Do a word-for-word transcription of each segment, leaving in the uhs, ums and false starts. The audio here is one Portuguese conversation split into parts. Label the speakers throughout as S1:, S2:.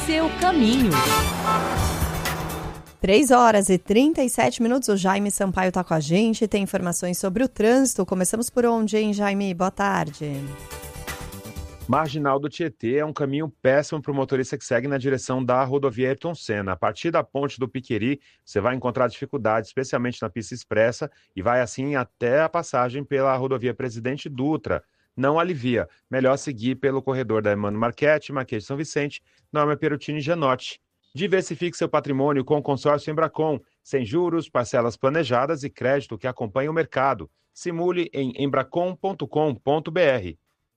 S1: seu caminho.
S2: três horas e trinta e sete minutos, o Jaime Sampaio está com a gente, tem informações sobre o trânsito. Começamos por onde, hein, Jaime? Boa tarde.
S3: Marginal do Tietê é um caminho péssimo para o motorista que segue na direção da rodovia Ayrton Senna. A partir da ponte do Piqueri, você vai encontrar dificuldades, especialmente na pista expressa, e vai assim até a passagem pela rodovia Presidente Dutra. Não alivia. Melhor seguir pelo corredor da Emmanuel Marchetti, Marquês de São Vicente, Norma Perutini e Gianotti. Diversifique seu patrimônio com o consórcio Embracon, sem juros, parcelas planejadas e crédito que acompanha o mercado. Simule em embracon ponto com ponto b r.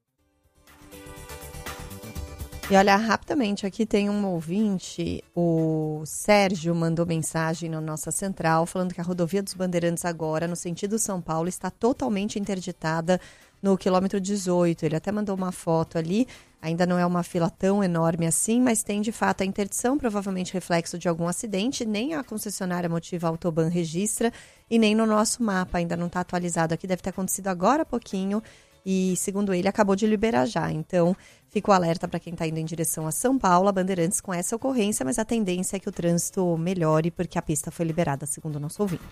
S2: E olha, rapidamente, aqui tem um ouvinte, o Sérgio mandou mensagem na nossa central, falando que a rodovia dos Bandeirantes agora, no sentido São Paulo, está totalmente interditada no quilômetro dezoito. Ele até mandou uma foto ali, ainda não é uma fila tão enorme assim, mas tem de fato a interdição, provavelmente reflexo de algum acidente, nem a concessionária Motiva Autoban registra e nem no nosso mapa, ainda não está atualizado aqui, deve ter acontecido agora há pouquinho. E, segundo ele, acabou de liberar já. Então, fica o alerta para quem está indo em direção a São Paulo, a Bandeirantes com essa ocorrência, mas a tendência é que o trânsito melhore porque a pista foi liberada, segundo o nosso ouvinte.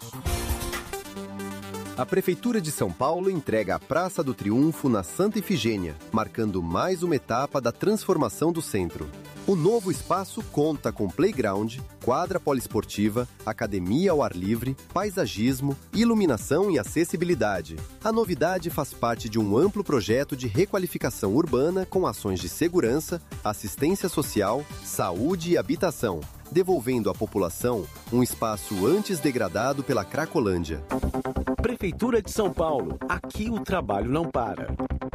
S4: A Prefeitura de São Paulo entrega a Praça do Triunfo na Santa Ifigênia, marcando mais uma etapa da transformação do centro. O novo espaço conta com playground, quadra poliesportiva, academia ao ar livre, paisagismo, iluminação e acessibilidade. A novidade faz parte de um amplo projeto de requalificação urbana com ações de segurança, assistência social, saúde e habitação, devolvendo à população um espaço antes degradado pela Cracolândia.
S5: Prefeitura de São Paulo. Aqui o trabalho não para.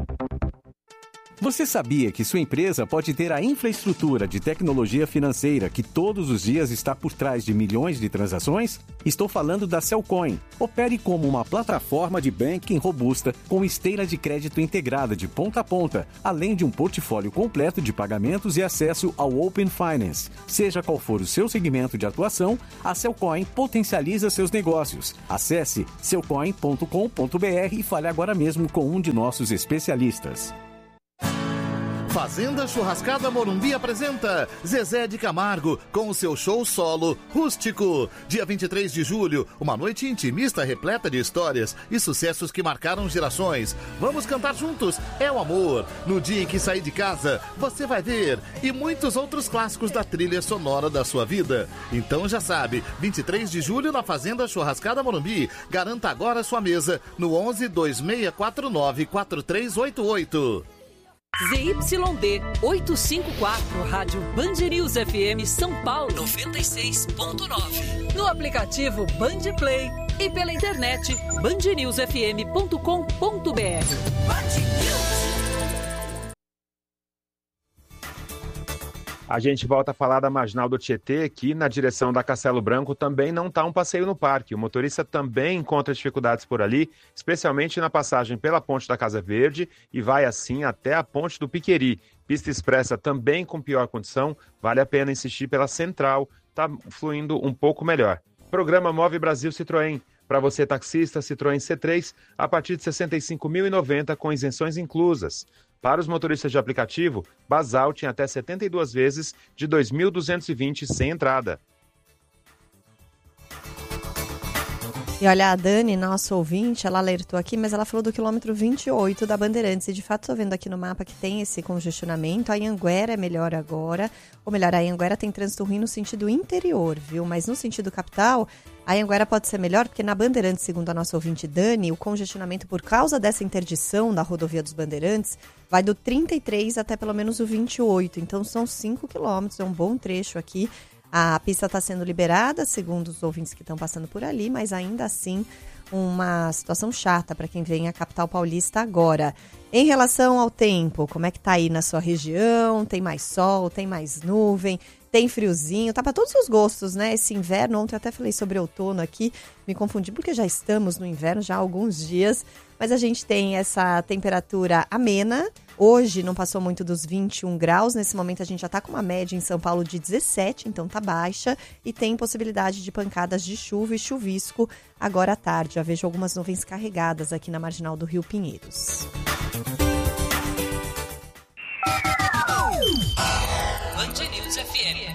S5: Você sabia que sua empresa pode ter a infraestrutura de tecnologia financeira que todos os dias está por trás de milhões de transações? Estou falando da Cellcoin. Opere como uma plataforma de banking robusta com esteira de crédito integrada de ponta a ponta, além de um portfólio completo de pagamentos e acesso ao Open Finance. Seja qual for o seu segmento de atuação, a Cellcoin potencializa seus negócios. Acesse cellcoin ponto com ponto b r e fale agora mesmo com um de nossos especialistas.
S6: Fazenda Churrascada Morumbi apresenta Zezé de Camargo com o seu show solo Rústico. Dia vinte e três de julho, uma noite intimista repleta de histórias e sucessos que marcaram gerações. Vamos cantar juntos, é o amor. No dia em que sair de casa, você vai ver. E muitos outros clássicos da trilha sonora da sua vida. Então já sabe, vinte e três de julho na Fazenda Churrascada Morumbi. Garanta agora sua mesa no onze, dois seis quatro nove, quatro três oito oito.
S1: Z Y D oitocentos e cinquenta e quatro, Rádio Band News F M São Paulo noventa e seis ponto nove. No aplicativo Band Play e pela internet band news f m ponto com ponto b r.
S3: A gente volta a falar da Marginal do Tietê, aqui na direção da Castelo Branco também não está um passeio no parque. O motorista também encontra dificuldades por ali, especialmente na passagem pela Ponte da Casa Verde e vai assim até a Ponte do Piqueri. Pista expressa também com pior condição, vale a pena insistir pela Central, está fluindo um pouco melhor. Programa Move Brasil Citroën. Para você taxista, Citroën C três a partir de sessenta e cinco mil e noventa com isenções inclusas. Para os motoristas de aplicativo, Basalt em até setenta e duas vezes de dois mil duzentos e vinte sem entrada.
S2: E olha, a Dani, nossa ouvinte, ela alertou aqui, mas ela falou do quilômetro vinte e oito da Bandeirantes. E de fato, estou vendo aqui no mapa que tem esse congestionamento. A Anhanguera é melhor agora. Ou melhor, a Anhanguera tem trânsito ruim no sentido interior, viu? Mas no sentido capital, a Anhanguera pode ser melhor, porque na Bandeirantes, segundo a nossa ouvinte Dani, o congestionamento por causa dessa interdição da rodovia dos Bandeirantes vai do trinta e três até pelo menos o vinte e oito. Então são cinco quilômetros, é um bom trecho aqui. A pista está sendo liberada, segundo os ouvintes que estão passando por ali, mas ainda assim uma situação chata para quem vem à capital paulista agora. Em relação ao tempo, como é que tá aí na sua região? Tem mais sol, tem mais nuvem, tem friozinho, tá para todos os gostos, né? Esse inverno, ontem eu até falei sobre outono aqui, me confundi porque já estamos no inverno já há alguns dias, mas a gente tem essa temperatura amena. Hoje não passou muito dos vinte e um graus, nesse momento a gente já está com uma média em São Paulo de dezessete, então tá baixa, e tem possibilidade de pancadas de chuva e chuvisco agora à tarde. Já vejo algumas nuvens carregadas aqui na marginal do Rio Pinheiros.
S1: Band News F M.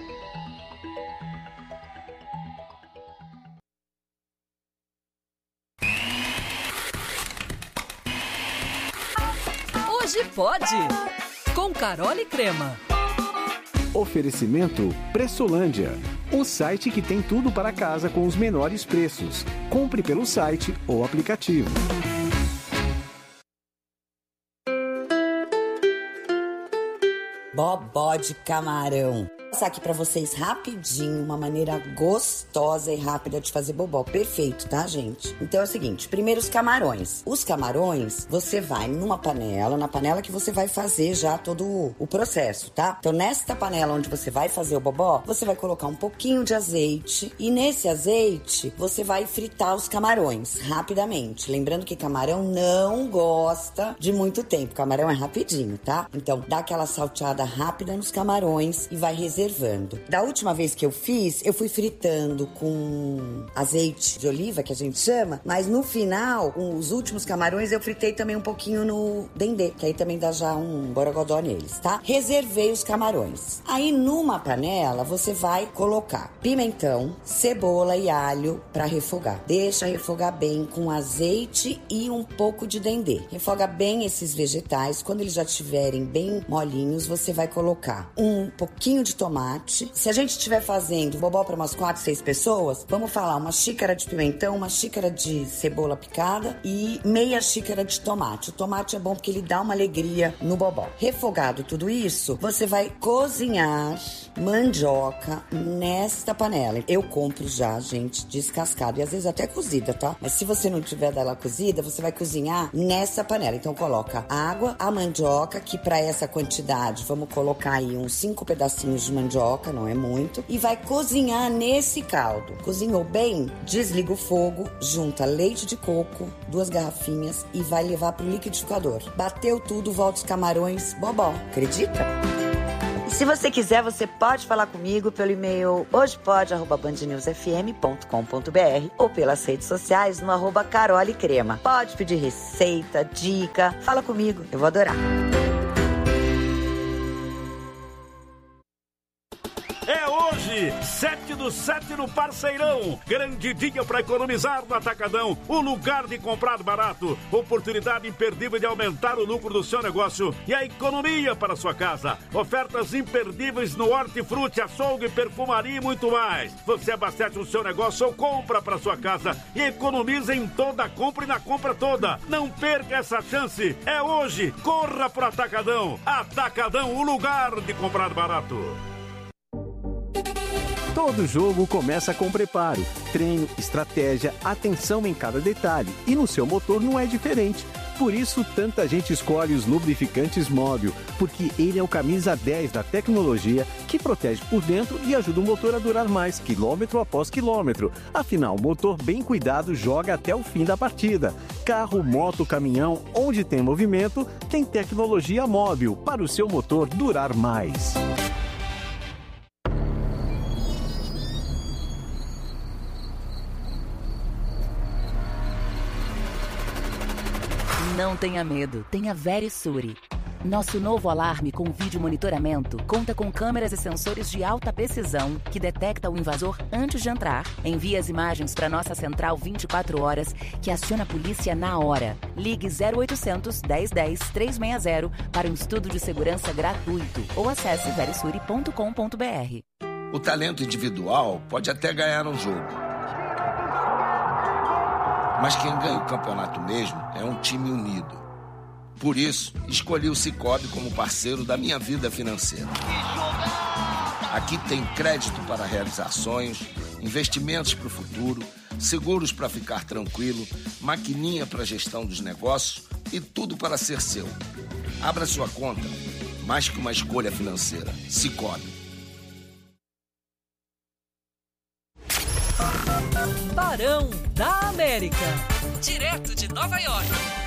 S1: Hoje pode, com Carol e Crema.
S5: Oferecimento Pressolândia, o site que tem tudo para casa com os menores preços. Compre pelo site ou aplicativo.
S7: Bobó de camarão. Vou passar aqui pra vocês rapidinho uma maneira gostosa e rápida de fazer bobó. Perfeito, tá, gente? Então é o seguinte, primeiro os camarões. Os camarões, você vai numa panela, na panela que você vai fazer já todo o processo, tá? Então nesta panela onde você vai fazer o bobó, você vai colocar um pouquinho de azeite e nesse azeite você vai fritar os camarões rapidamente. Lembrando que camarão não gosta de muito tempo, camarão é rapidinho, tá? Então dá aquela salteada rápida nos camarões e vai reservando. Da última vez que eu fiz, eu fui fritando com azeite de oliva, que a gente chama, mas no final, os últimos camarões, eu fritei também um pouquinho no dendê, que aí também dá já um borogodó neles, tá? Reservei os camarões. Aí numa panela, você vai colocar pimentão, cebola e alho pra refogar. Deixa refogar bem com azeite e um pouco de dendê. Refoga bem esses vegetais. Quando eles já estiverem bem molinhos, você vai colocar um pouquinho de tomate. Se a gente estiver fazendo bobó para umas quatro, seis pessoas, vamos falar uma xícara de pimentão, uma xícara de cebola picada e meia xícara de tomate. O tomate é bom porque ele dá uma alegria no bobó. Refogado tudo isso, você vai cozinhar mandioca nesta panela. Eu compro já, gente, descascado e às vezes até cozida, tá? Mas se você não tiver dela cozida, você vai cozinhar nessa panela. Então coloca água, a mandioca, que para essa quantidade, vamos colocar aí uns cinco pedacinhos de mandioca, não é muito, e vai cozinhar nesse caldo. Cozinhou bem? Desliga o fogo, junta leite de coco, duas garrafinhas e vai levar pro liquidificador. Bateu tudo, volta os camarões, bobó. Acredita? E se você quiser, você pode falar comigo pelo e-mail hojepode arroba band news f m ponto com ponto b r ou pelas redes sociais no arroba Carol e Crema. Pode pedir receita, dica, fala comigo, eu vou adorar.
S8: É hoje, sete do sete no Parceirão. Grande dia para economizar no Atacadão. O lugar de comprar barato. Oportunidade imperdível de aumentar o lucro do seu negócio e a economia para a sua casa. Ofertas imperdíveis no hortifruti, açougue, perfumaria e muito mais. Você abastece o seu negócio ou compra para sua casa e economiza em toda a compra e na compra toda. Não perca essa chance. É hoje. Corra pro Atacadão. Atacadão, o lugar de comprar barato.
S5: Todo jogo começa com preparo, treino, estratégia, atenção em cada detalhe. E no seu motor não é diferente. Por isso, tanta gente escolhe os lubrificantes Móbil, porque ele é o camisa dez da tecnologia que protege por dentro e ajuda o motor a durar mais, quilômetro após quilômetro. Afinal, o motor bem cuidado joga até o fim da partida. Carro, moto, caminhão, onde tem movimento, tem tecnologia Móbil para o seu motor durar mais.
S9: Não tenha medo, tenha Verisure. Nosso novo alarme com vídeo monitoramento conta com câmeras e sensores de alta precisão que detecta o invasor antes de entrar. Envia as imagens para nossa central vinte e quatro horas, que aciona a polícia na hora. Ligue zero oitocentos, dez dez, trezentos e sessenta para um estudo de segurança gratuito ou acesse verisure ponto com ponto b r.
S10: O talento individual pode até ganhar um jogo. Mas quem ganha o campeonato mesmo é um time unido. Por isso, escolhi o Sicoob como parceiro da minha vida financeira. Aqui tem crédito para realizar sonhos, investimentos para o futuro, seguros para ficar tranquilo, maquininha para gestão dos negócios e tudo para ser seu. Abra sua conta, mais que uma escolha financeira. Sicoob.
S1: Barão da América, direto de Nova York.